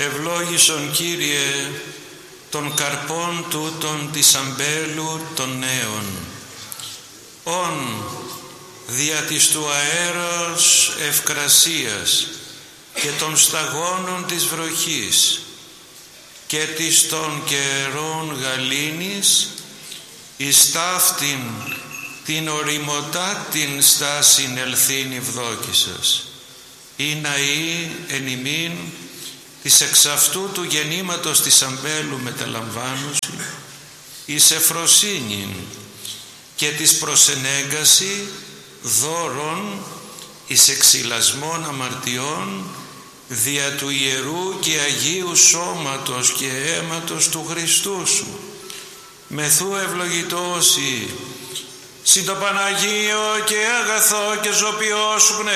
ευλόγησον Κύριε των καρπών τούτων της αμπέλου των νέων, ον δια της του αέρος ευκρασίας και των σταγόνων της βροχής και της των καιρών γαλήνης, εις ταύτην την οριμωτά την στάσιν ελθήν ευδόκησας, ή ναή εν ημίν της εξ αυτού του γεννήματος της αμπέλου μεταλαμβάνουσι, εις εφροσύνην και της προσενέγκαση δώρων εις εξηλασμών αμαρτιών δια του ιερού και αγίου σώματος και αίματος του Χριστού σου, μεθού ευλογητώσει συν το Παναγίο και αγαθό και ζωπιό σου πνεύμα